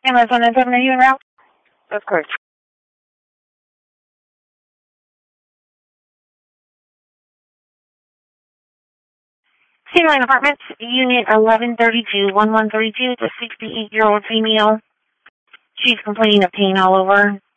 Ambulance 197, are you en route? That's correct. City Line Apartments, Unit 1132, 1132, it's a 68-year-old female. She's complaining of pain all over.